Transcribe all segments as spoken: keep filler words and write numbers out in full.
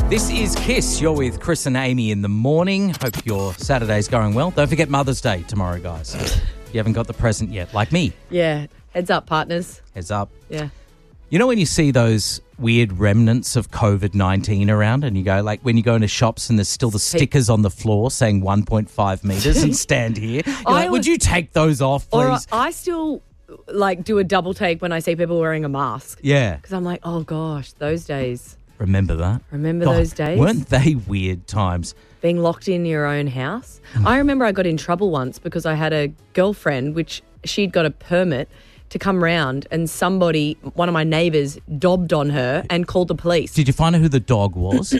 This is Kiss. You're with Chris and Amy in the morning. Hope your Saturday's going well. Don't forget Mother's Day tomorrow, guys. You haven't got the present yet, like me. Yeah. Heads up, partners. Heads up. Yeah. You know when you see those weird remnants of covid nineteen around and you go, like when you go into shops and there's still the stickers on the floor saying one point five metres and stand here. You're I like, would was- you take those off, Or please? I still like do a double take when I see people wearing a mask. Yeah. Because I'm like, oh gosh, those days. Remember that? Remember God, those days? Weren't they weird times? Being locked in your own house. I remember I got in trouble once because I had a girlfriend, which she'd got a permit to come round, and somebody, one of my neighbours, dobbed on her and called the police. Did you find out who the dog was?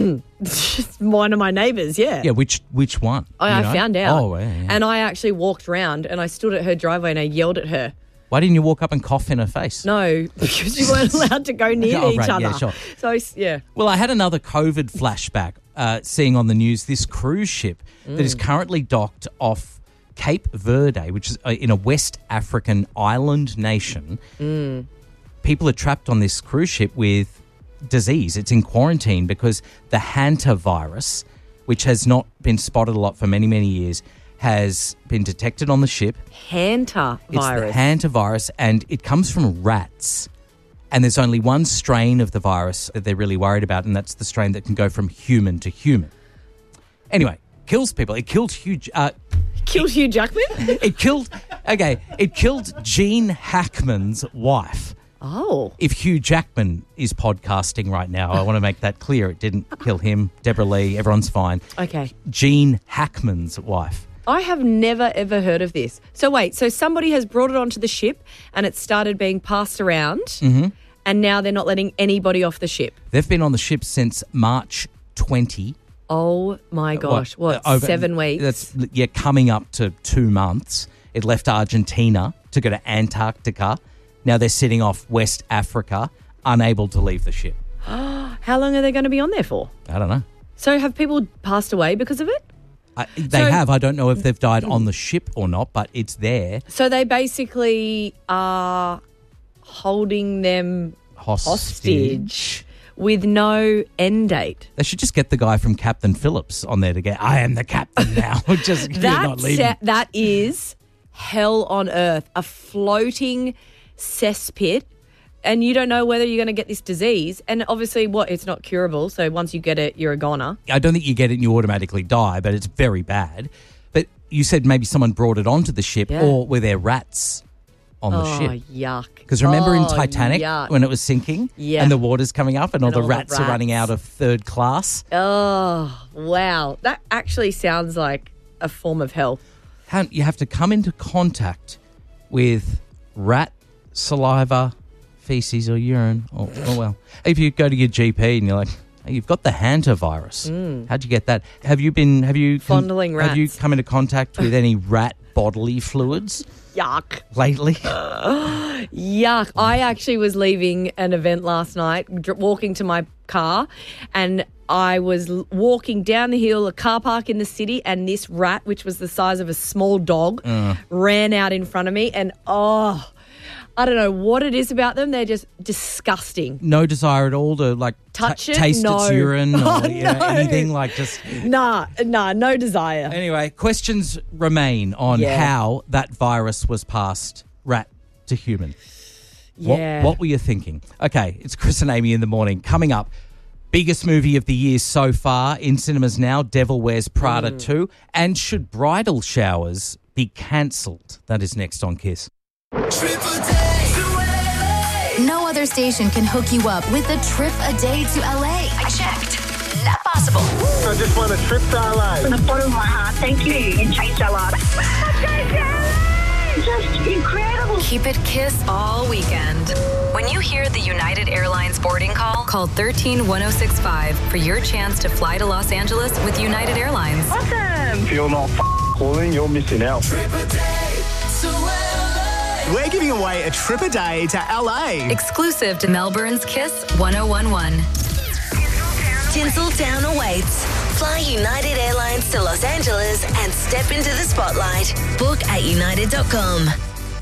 One of my neighbours, yeah. Yeah, which which one? I, You know? I found out. Oh, yeah, yeah. And I actually walked round and I stood at her driveway and I yelled at her. Why didn't you walk up and cough in her face? No, because you weren't allowed to go near Oh, each right, other. yeah, sure. So, yeah. Well, I had another COVID flashback uh, seeing on the news this cruise ship Mm. that is currently docked off Cape Verde, which is uh, in a West African island nation. Mm. People are trapped on this cruise ship with disease. It's in quarantine because the hantavirus, which has not been spotted a lot for many, many years, has been detected on the ship. Hanta It's virus. the hantavirus, and it comes from rats. And there's only one strain of the virus that they're really worried about, and that's the strain that can go from human to human. Anyway, kills people. It killed Hugh... Uh, Killed Hugh Jackman? it killed... Okay, it killed Gene Hackman's wife. Oh. If Hugh Jackman is podcasting right now, I want to make that clear. It didn't kill him. Deborah Lee, everyone's fine. Okay. Gene Hackman's wife. I have never, ever heard of this. So, wait, so somebody has brought it onto the ship and it started being passed around, mm-hmm. and now they're not letting anybody off the ship. They've been on the ship since March twentieth. Oh, my gosh. What, uh, over- seven weeks? That's yeah, coming up to two months. It left Argentina to go to Antarctica. Now they're sitting off West Africa, unable to leave the ship. How long are they going to be on there for? I don't know. So, have people passed away because of it? I, they So- have. I don't know if they've died on the ship or not, but it's there. So, they basically are holding them Hostage. hostage with no end date. They should just get the guy from Captain Phillips on there to get, I am the captain now. just you're not That leaving. sa- that is hell on earth. A floating cesspit, and you don't know whether you're going to get this disease. And obviously, what it's not curable. So once you get it, you're a goner. I don't think you get it and you automatically die, but it's very bad. But you said maybe someone brought it onto the ship, Yeah. or were there rats on the Oh, ship? yuck. Because remember in Oh, Titanic yuck. when it was sinking Yeah. and the water's coming up and all And the all the rats, are running rats. out of third class? Oh, wow. That actually sounds like a form of hell. How, you have to come into contact with rat saliva, feces or urine. Oh, oh well. If you go to your G P and you're like, hey, you've got the hantavirus. How'd you get that? Have you been, have you... Mm. Fondling Have you rats. come into contact with any rat bodily fluids Yuck. lately? Yuck. I actually was leaving an event last night, dr- walking to my car, and I was l- walking down the hill, a car park in the city, and this rat, which was the size of a small dog, ran out in front of me. And, oh, I don't know what it is about them. They're just disgusting. No desire at all to like Touch ta- it? taste No. its urine or Oh, you know, no. anything like just... Nah, nah, no desire. Anyway, questions remain on Yeah. how that virus was passed rat to human. What, Yeah. what were you thinking? Okay, it's Chris and Amy in the morning. Coming up, biggest movie of the year so far in cinemas now, Devil Wears Prada Mm. two. And should bridal showers be cancelled? That is next on Kiss. No other station can hook you up with a trip a day to L A. I checked. Not possible. I just want a trip to L A. From the bottom of my heart, thank you. You changed our lives. Just incredible. Keep it Kiss all weekend. When you hear the United Airlines boarding call, call one three one zero six five for your chance to fly to Los Angeles with United Airlines. Awesome. If you're not f- calling, you're missing out. We're giving away a trip a day to L A. Exclusive to Melbourne's Kiss one oh one one. Tinseltown awaits. Fly United Airlines to Los Angeles and step into the spotlight. Book at united dot com.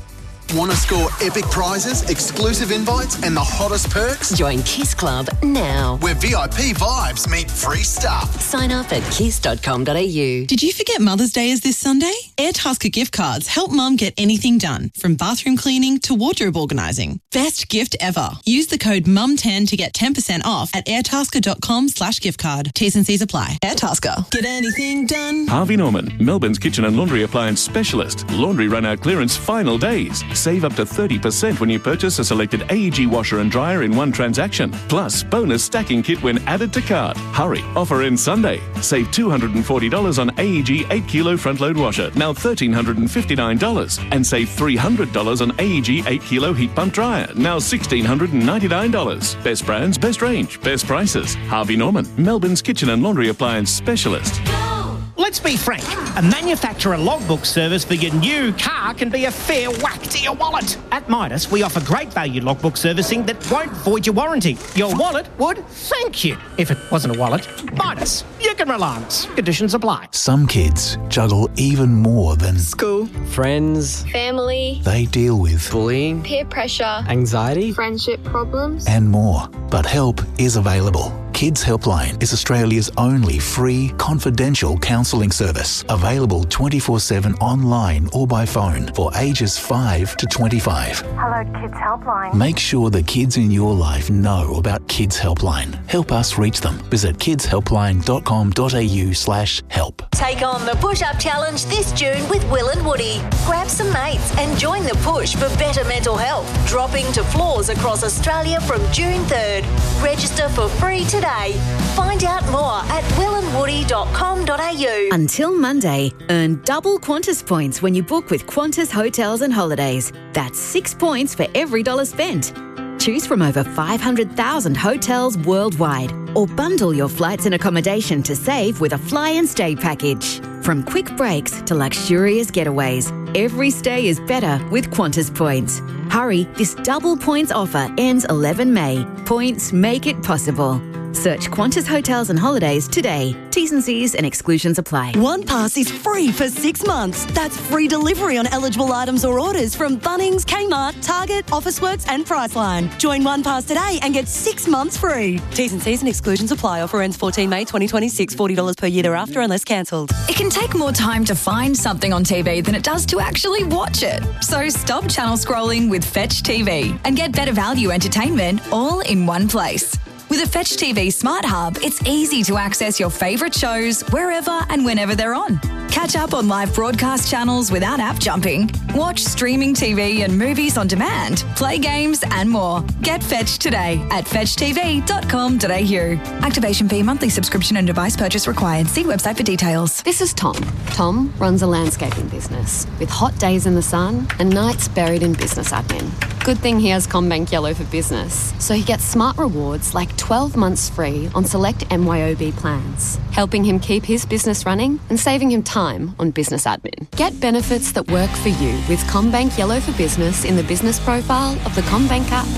Want to score epic prizes, exclusive invites, and the hottest perks? Join Kiss Club now. Where V I P vibes meet free stuff. Sign up at kiss dot com dot a u. Did you forget Mother's Day is this Sunday? Airtasker gift cards help Mum get anything done, from bathroom cleaning to wardrobe organising. Best gift ever. Use the code mum ten to get ten percent off at airtasker dot com slash gift card. T's and C's apply. Airtasker. Get anything done. Harvey Norman, Melbourne's kitchen and laundry appliance specialist. Laundry run-out clearance final days. Save up to thirty percent when you purchase a selected A E G washer and dryer in one transaction. Plus, bonus stacking kit when added to cart. Hurry, offer ends Sunday. Save two hundred forty dollars on A E G eight kilo front-load washer, now one thousand three hundred fifty-nine dollars. And save three hundred dollars on A E G eight kilo heat pump dryer, now one thousand six hundred ninety-nine dollars. Best brands, best range, best prices. Harvey Norman, Melbourne's kitchen and laundry appliance specialist. Let's be frank, a manufacturer logbook service for your new car can be a fair whack to your wallet. At Midas, we offer great value logbook servicing that won't void your warranty. Your wallet would thank you. If it wasn't a wallet, Midas, you can rely on us. Conditions apply. Some kids juggle even more than school, friends, family. They deal with bullying, peer pressure, anxiety, friendship problems, and more. But help is available. Kids Helpline is Australia's only free, confidential counselling service, available twenty-four seven online or by phone for ages five to twenty-five. Hello, Kids Helpline. Make sure the kids in your life know about Kids Helpline. Help us reach them. Visit kids helpline dot com dot a u slash help. Take on the push-up challenge this June with Will and Woody. Grab some mates and join the push for better mental health. Dropping to floors across Australia from June third. Register for free today. Find out more at will and woody dot com dot a u. Until Monday, earn double Qantas points when you book with Qantas Hotels and Holidays. That's six points for every dollar spent. Choose from over five hundred thousand hotels worldwide, or bundle your flights and accommodation to save with a fly and stay package. From quick breaks to luxurious getaways, every stay is better with Qantas points. Hurry, this double points offer ends eleven May. Points make it possible. Search Qantas Hotels and Holidays today. T's and C's and exclusions apply. One Pass is free for six months. That's free delivery on eligible items or orders from Bunnings, Kmart, Target, Officeworks and Priceline. Join One Pass today and get six months free. T's and C's and exclusions apply. Offer ends fourteen May twenty twenty-six. forty dollars per year thereafter unless cancelled. It can take more time to find something on T V than it does to actually watch it. So stop channel scrolling with Fetch T V and get better value entertainment all in one place. With a Fetch T V Smart Hub, it's easy to access your favourite shows wherever and whenever they're on. Catch up on live broadcast channels without app jumping. Watch streaming T V and movies on demand. Play games and more. Get Fetch today at fetch t v dot com dot a u. Activation fee, monthly subscription and device purchase required. See website for details. This is Tom. Tom runs a landscaping business with hot days in the sun and nights buried in business admin. Good thing he has CommBank Yellow for Business, so he gets smart rewards like twelve months free on select M Y O B plans, helping him keep his business running and saving him time on business admin. Get benefits that work for you with CommBank Yellow for Business in the business profile of the CommBank app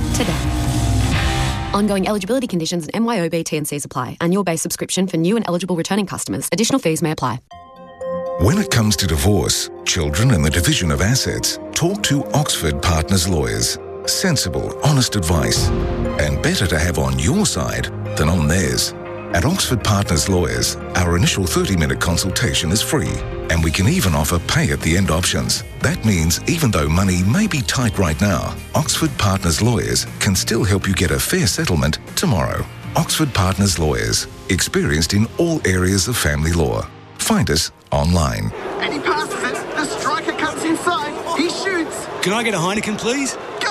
today. Ongoing eligibility conditions and M Y O B T and Cs apply. Annual base subscription for new and eligible returning customers. Additional fees may apply. When it comes to divorce, children and the division of assets, talk to Oxford Partners Lawyers. Sensible, honest advice. And better to have on your side than on theirs. At Oxford Partners Lawyers, our initial thirty minute consultation is free, and we can even offer pay-at-the-end options. That means even though money may be tight right now, Oxford Partners Lawyers can still help you get a fair settlement tomorrow. Oxford Partners Lawyers, experienced in all areas of family law. Find us online. And he passes it. The striker cuts inside. He shoots. Can I get a Heineken, please? Go!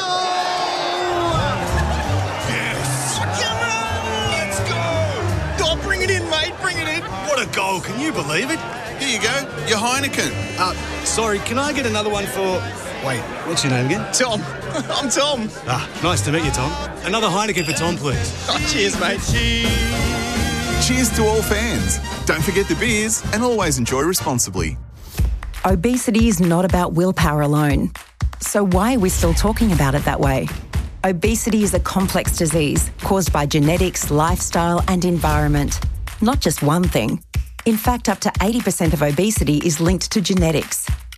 Yes. Let's go! Oh, bring it in, mate. Bring it in. What a goal. Can you believe it? Here you go. Your Heineken. Uh, sorry, can I get another one for... Wait, what's your name again? Tom. I'm Tom. Ah, nice to meet you, Tom. Another Heineken for Tom, please. Oh, cheers, mate. Cheers. Cheers to all fans. Don't forget the beers and always enjoy responsibly. Obesity is not about willpower alone. So why are we still talking about it that way? Obesity is a complex disease caused by genetics, lifestyle and environment. Not just one thing. In fact, up to eighty percent of obesity is linked to genetics.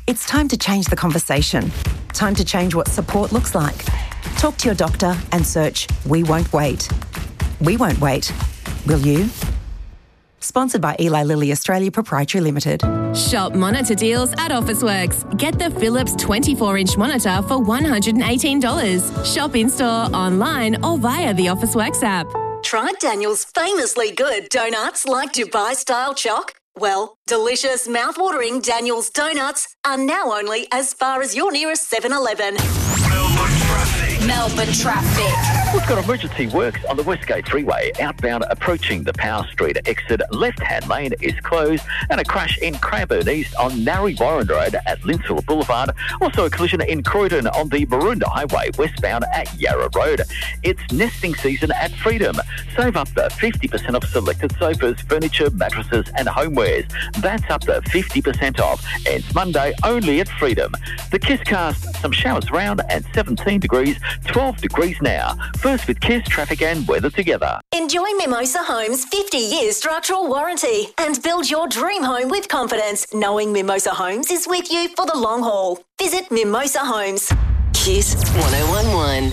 It's time to change the conversation. Time to change what support looks like. Talk to your doctor and search We Won't Wait. We won't wait. Will you? Sponsored by Eli Lilly Australia Proprietary Limited. Shop monitor deals at Officeworks. Get the Philips twenty-four inch monitor for one hundred eighteen dollars. Shop in-store, online or via the Officeworks app. Try Daniel's famously good donuts like Dubai-style choc? Well, delicious, mouth-watering Daniel's donuts are now only as far as your nearest seven eleven. Melbourne traffic. We've got emergency works on the Westgate Freeway. Outbound approaching the Power Street exit. Left-hand lane is closed. And a crash in Cranbourne East on Narry Warren Road at Linsfield Boulevard. Also a collision in Croydon on the Maroondah Highway westbound at Yarra Road. It's nesting season at Freedom. Save up to fifty percent off selected sofas, furniture, mattresses and homewares. That's up to fifty percent off. Ends Monday only at Freedom. The Kiss Cast, some showers around and seventeen degrees, twelve degrees now. First with Kiss, traffic and weather together. Enjoy Mimosa Homes' fifty year structural warranty and build your dream home with confidence, knowing Mimosa Homes is with you for the long haul. Visit Mimosa Homes. Kiss one oh one one.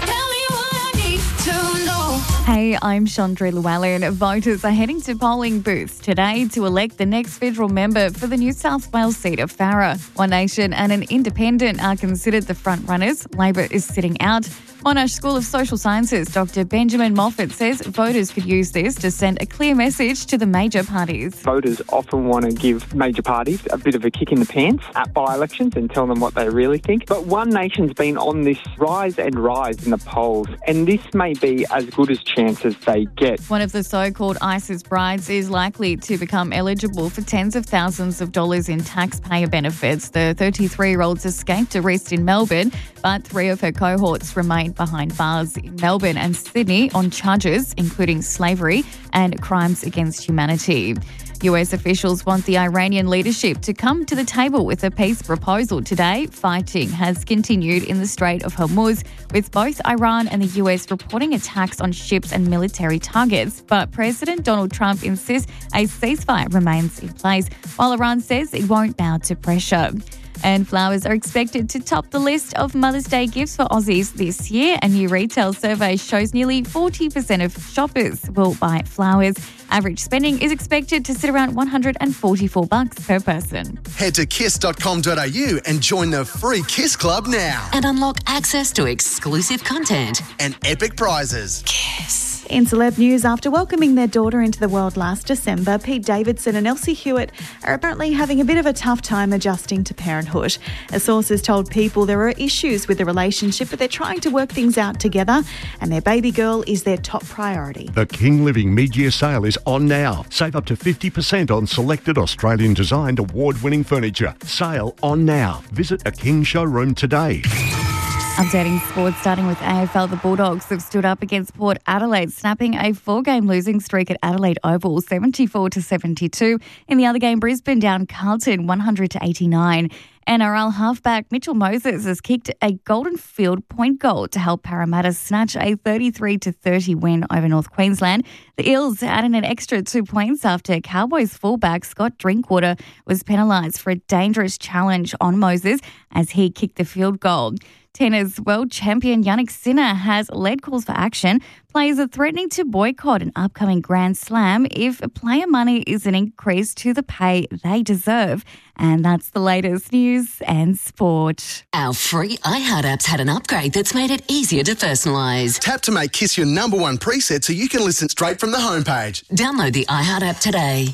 Hey, I'm Chandra Llewellyn. Voters are heading to polling booths today to elect the next federal member for the New South Wales seat of Farrer. One Nation and an independent are considered the front runners. Labor is sitting out. Monash School of Social Sciences Doctor Benjamin Moffat says voters could use this to send a clear message to the major parties. Voters often want to give major parties a bit of a kick in the pants at by-elections and tell them what they really think. But One Nation's been on this rise and rise in the polls, and this may be as good as chance as they get. One of the so-called ISIS brides is likely to become eligible for tens of thousands of dollars in taxpayer benefits. The thirty-three-year-old's escaped arrest in Melbourne, but three of her cohorts remain behind bars in Melbourne and Sydney on charges including slavery and crimes against humanity. U S officials want the Iranian leadership to come to the table with a peace proposal today. Fighting has continued in the Strait of Hormuz, with both Iran and the U S reporting attacks on ships and military targets. But President Donald Trump insists a ceasefire remains in place, while Iran says it won't bow to pressure. And flowers are expected to top the list of Mother's Day gifts for Aussies this year. A new retail survey shows nearly forty percent of shoppers will buy flowers. Average spending is expected to sit around one hundred forty-four bucks per person. Head to kiss dot com dot a u and join the free Kiss Club now. And unlock access to exclusive content and epic prizes. Kiss. In celeb news, after welcoming their daughter into the world last December, Pete Davidson and Elsie Hewitt are apparently having a bit of a tough time adjusting to parenthood. A source has told People there are issues with the relationship, but they're trying to work things out together, and their baby girl is their top priority. The King Living mid-year sale is on now. Save up to fifty percent on selected Australian-designed award-winning furniture. Sale on now. Visit a King showroom today. Updating sports, starting with A F L, the Bulldogs have stood up against Port Adelaide, snapping a four-game losing streak at Adelaide Oval, seventy-four to seventy-two. In the other game, Brisbane down Carlton, one hundred to eighty-nine. N R L halfback Mitchell Moses has kicked a Golden Field point goal to help Parramatta snatch a thirty-three to thirty win over North Queensland. The Eels added an extra two points after Cowboys fullback Scott Drinkwater was penalised for a dangerous challenge on Moses as he kicked the field goal. Tennis world champion Jannik Sinner has led calls for action. Players are threatening to boycott an upcoming Grand Slam if player money isn't increased to the pay they deserve. And that's the latest news and sport. Our free iHeart app's had an upgrade that's made it easier to personalise. Tap to make Kiss your number one preset so you can listen straight from the homepage. Download the iHeart app today.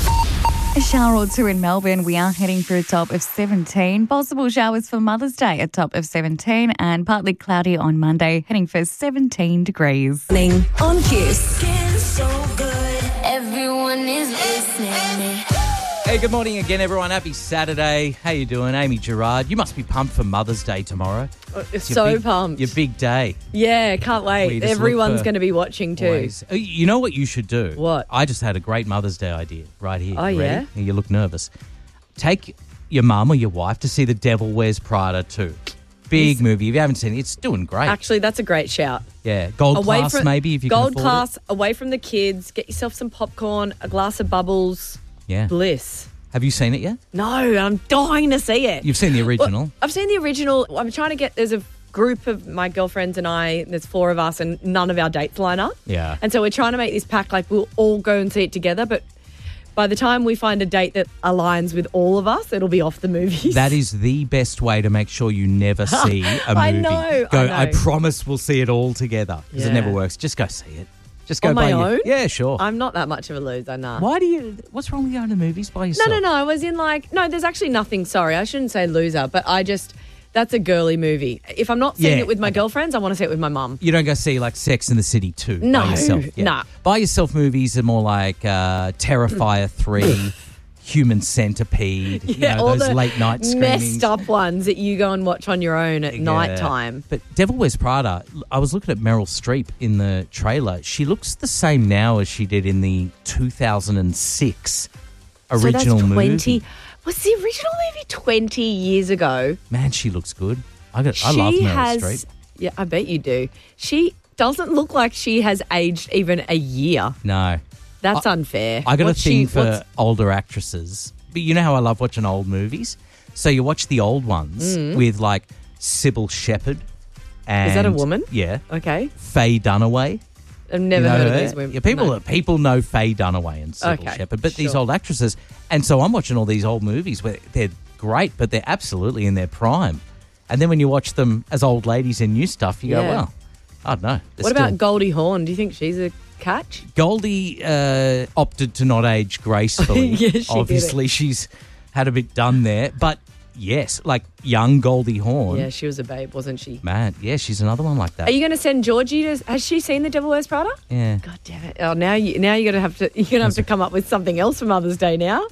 A shower or two in Melbourne. We are heading for a top of seventeen. Possible showers for Mother's Day, a top of seventeen, and partly cloudy on Monday, heading for seventeen degrees. On Kiss. So good. Everyone is listening. Hey, good morning again, everyone. Happy Saturday. How you doing? Amy Gerard. You must be pumped for Mother's Day tomorrow. It's your so big, pumped. Your big day. Yeah, can't Where you wait. just look Everyone's for going to be watching too. ways. Uh, You know what you should do? What? I just had a great Mother's Day idea right here. Oh, You ready? yeah? You look nervous. Take your mum or your wife to see The Devil Wears Prada two. Big Yes. movie. If you haven't seen it, it's doing great. Actually, that's a great shout. yeah, gold Away class from- maybe if you Gold can afford class, away from the kids. Get yourself some popcorn, a glass of bubbles. it. Yeah. Bliss. Have you seen it yet? No, I'm dying to see it. You've seen the original. Well, I've seen the original. I'm trying to get, there's a group of my girlfriends and I, there's four of us, and none of our dates line up. Yeah. And so we're trying to make this pact like we'll all go and see it together, but by the time we find a date that aligns with all of us, it'll be off the movies. That is the best way to make sure you never see a movie. I know, Go, I know. promise we'll see it all together. Because Yeah. it never works. Just go see it. Just go On by my your- own? Yeah, sure. I'm not that much of a loser, nah. Why do you... What's wrong with going to movies by No, yourself? no, no. I was in like, no, there's actually nothing. Sorry, I shouldn't say loser, but I just, that's a girly movie. If I'm not seeing Yeah, it with my girlfriends, I want to see it with my mum. You don't go see like Sex and the City two No, by yourself. nah. By yourself movies are more like uh, Terrifier three, Human Centipede, you know, all those the late night screenings. messed up ones that you go and watch on your own at night time. But Devil Wears Prada, I was looking at Meryl Streep in the trailer. She looks the same now as she did in the two thousand six original so that's twenty. movie. Was the original movie twenty years ago? Man, she looks good. I got. I she love Meryl has, Streep. Yeah, I bet you do. She doesn't look like she has aged even a year. No. That's unfair. I got What's a thing she- for what's- older actresses. But you know how I love watching old movies? So you watch the old ones Mm. with like Sybil Shepherd. And, Is that a woman? Yeah. Okay. Faye Dunaway. I've never You know heard of her? these women. Yeah, people, No. people know Faye Dunaway and Sybil Okay, Shepherd, but these sure. old actresses. And so I'm watching all these old movies where they're great, but they're absolutely in their prime. And then when you watch them as old ladies in new stuff, you go, Yeah. well, I don't know. They're What about still- Goldie Hawn? Do you think she's a catch? Goldie uh, opted to not age gracefully. Yeah, she did Obviously, she's had a bit done there. But yes, like young Goldie Hawn. Yeah, she was a babe, wasn't she? Man, yeah, she's another one like that. Are you going to send Georgie to? Has she seen The Devil Wears Prada? yeah. God damn it! Oh, now you now you're going to have to you're going to have to come up with something else for Mother's Day now.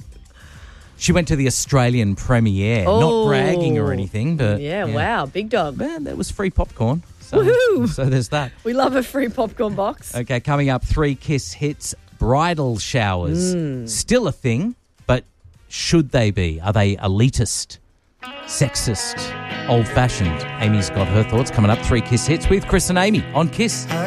She went to the Australian premiere. Oh. Not bragging or anything, but Yeah, wow, big dog. Man, that was free popcorn. So, Woohoo! so there's that. We love a free popcorn box. Okay, coming up, three Kiss hits, bridal showers. Mm. Still a thing, but should they be? Are they elitist, sexist, old-fashioned? Amy's got her thoughts coming up. Three Kiss hits with Chris and Amy on Kiss.